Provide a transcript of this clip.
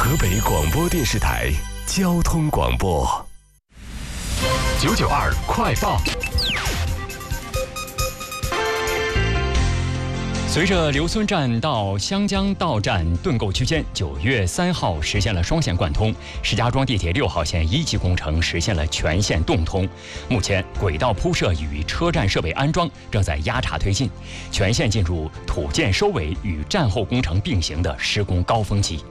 河北广播电视台交通广播 992快报。随着刘村站到湘江道站盾构区间9月3号实现了双线贯通，石家庄地铁6号线1级工程实现了全线动通。目前轨道铺设与车站设备安装正在压茬推进，全线进入土建收尾与战后工程并行的施工高峰期。